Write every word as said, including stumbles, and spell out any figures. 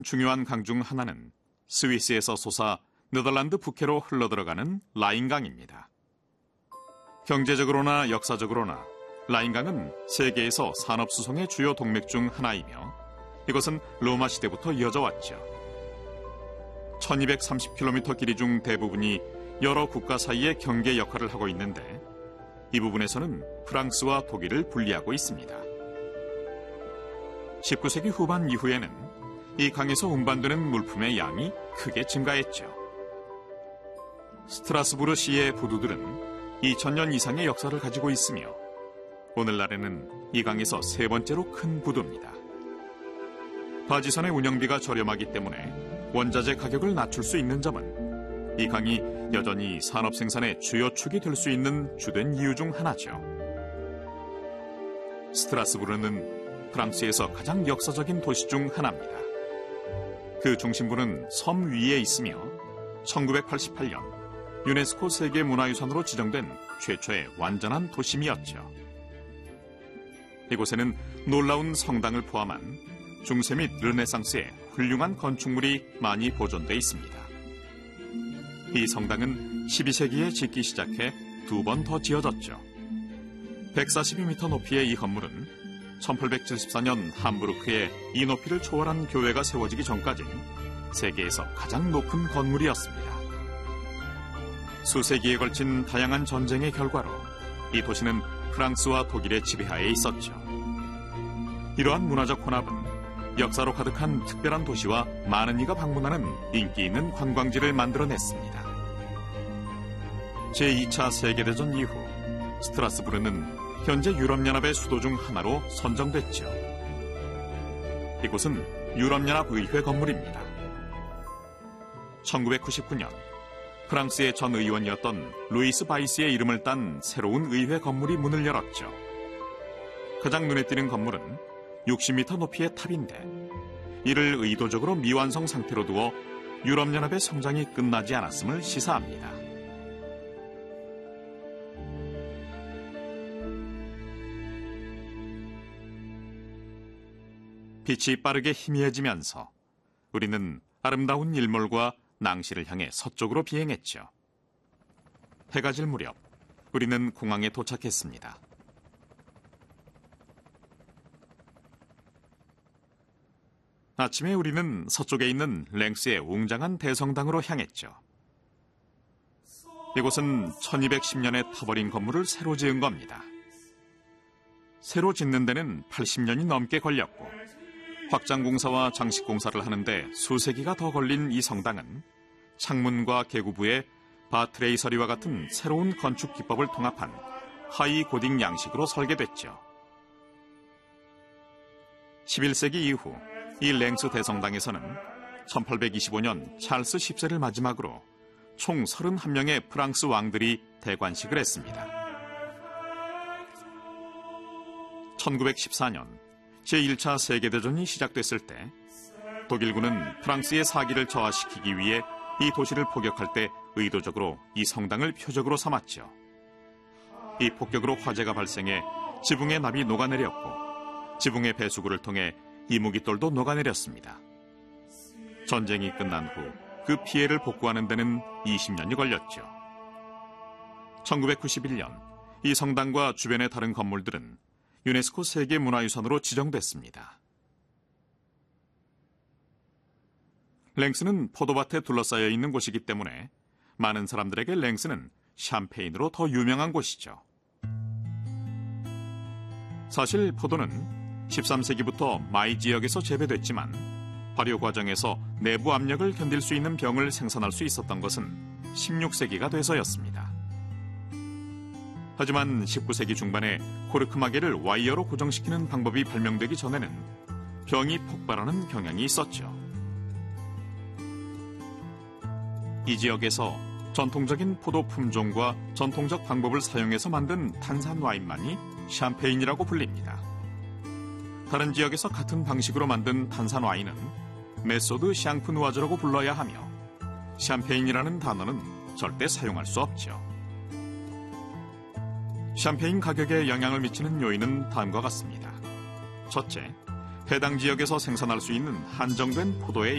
중요한 강 중 하나는 스위스에서 솟아 네덜란드 북해로 흘러들어가는 라인강입니다. 경제적으로나 역사적으로나 라인강은 세계에서 산업수송의 주요 동맥 중 하나이며 이것은 로마 시대부터 이어져 왔죠. 천이백삼십 킬로미터 길이 중 대부분이 여러 국가 사이의 경계 역할을 하고 있는데 이 부분에서는 프랑스와 독일을 분리하고 있습니다. 십구 세기 후반 이후에는 이 강에서 운반되는 물품의 양이 크게 증가했죠. 스트라스부르시의 부두들은 이천 년 이상의 역사를 가지고 있으며 오늘날에는 이 강에서 세 번째로 큰 부두입니다. 바지선의 운영비가 저렴하기 때문에 원자재 가격을 낮출 수 있는 점은 이 강이 여전히 산업 생산의 주요 축이 될 수 있는 주된 이유 중 하나죠. 스트라스부르는 프랑스에서 가장 역사적인 도시 중 하나입니다. 그 중심부는 섬 위에 있으며 천구백팔십팔 년 유네스코 세계문화유산으로 지정된 최초의 완전한 도심이었죠. 이곳에는 놀라운 성당을 포함한 중세 및 르네상스의 훌륭한 건축물이 많이 보존돼 있습니다. 이 성당은 십이 세기에 짓기 시작해 두 번 더 지어졌죠. 백사십이 미터 높이의 이 건물은 천팔백칠십사 년 함부르크에 이 높이를 초월한 교회가 세워지기 전까지 세계에서 가장 높은 건물이었습니다. 수세기에 걸친 다양한 전쟁의 결과로 이 도시는 프랑스와 독일의 지배하에 있었죠. 이러한 문화적 혼합은 역사로 가득한 특별한 도시와 많은 이가 방문하는 인기 있는 관광지를 만들어냈습니다. 제이 차 세계대전 이후 스트라스부르는 현재 유럽연합의 수도 중 하나로 선정됐죠. 이곳은 유럽연합의회 건물입니다. 천구백구십구 년 프랑스의 전 의원이었던 루이스 바이스의 이름을 딴 새로운 의회 건물이 문을 열었죠. 가장 눈에 띄는 건물은 육십 미터 높이의 탑인데 이를 의도적으로 미완성 상태로 두어 유럽연합의 성장이 끝나지 않았음을 시사합니다. 빛이 빠르게 희미해지면서 우리는 아름다운 일몰과 낭시를 향해 서쪽으로 비행했죠. 해가 질 무렵 우리는 공항에 도착했습니다. 아침에 우리는 서쪽에 있는 랭스의 웅장한 대성당으로 향했죠. 이곳은 천이백십 년에 타버린 건물을 새로 지은 겁니다. 새로 짓는 데는 팔십 년이 넘게 걸렸고 확장공사와 장식공사를 하는데 수세기가 더 걸린 이 성당은 창문과 계구부에 바트레이서리와 같은 새로운 건축 기법을 통합한 하이 고딕 양식으로 설계됐죠. 십일 세기 이후 이 랭스 대성당에서는 천팔백이십오 년 찰스 십 세를 마지막으로 총 서른한 명의 프랑스 왕들이 대관식을 했습니다. 천구백십사 년 제일 차 세계대전이 시작됐을 때 독일군은 프랑스의 사기를 저하시키기 위해 이 도시를 포격할 때 의도적으로 이 성당을 표적으로 삼았죠. 이 폭격으로 화재가 발생해 지붕의 납이 녹아내렸고 지붕의 배수구를 통해 이무깃돌도 녹아내렸습니다. 전쟁이 끝난 후 그 피해를 복구하는 데는 이십 년이 걸렸죠. 천구백구십일 년 이 성당과 주변의 다른 건물들은 유네스코 세계문화유산으로 지정됐습니다. 랭스는 포도밭에 둘러싸여 있는 곳이기 때문에 많은 사람들에게 랭스는 샴페인으로 더 유명한 곳이죠. 사실 포도는 십삼 세기부터 마이 지역에서 재배됐지만 발효 과정에서 내부 압력을 견딜 수 있는 병을 생산할 수 있었던 것은 십육 세기가 돼서였습니다. 하지만 십구 세기 중반에 코르크마개를 와이어로 고정시키는 방법이 발명되기 전에는 병이 폭발하는 경향이 있었죠. 이 지역에서 전통적인 포도 품종과 전통적 방법을 사용해서 만든 탄산 와인만이 샴페인이라고 불립니다. 다른 지역에서 같은 방식으로 만든 탄산 와인은 메소드 샹프 누아즈라고 불러야 하며 샴페인이라는 단어는 절대 사용할 수 없죠. 샴페인 가격에 영향을 미치는 요인은 다음과 같습니다. 첫째, 해당 지역에서 생산할 수 있는 한정된 포도의